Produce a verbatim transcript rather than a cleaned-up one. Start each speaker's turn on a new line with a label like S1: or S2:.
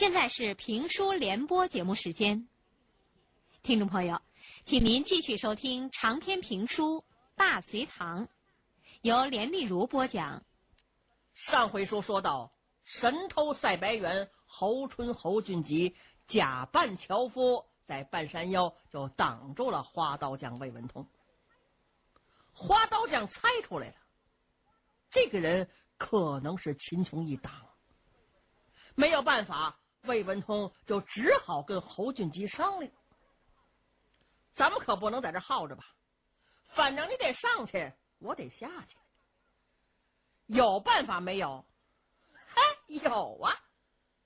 S1: 现在是评书联播节目时间，听众朋友，请您继续收听长篇评书《大隋唐》，由连丽如播讲。
S2: 上回书说到，神偷赛白猿侯春侯俊吉假扮樵夫，在半山腰就挡住了花刀匠魏文通。花刀匠猜出来了，这个人可能是秦琼一党。没有办法，魏文通就只好跟侯俊吉商量，咱们可不能在这耗着吧，反正你得上去，我得下去，有办法没有？哎，有啊！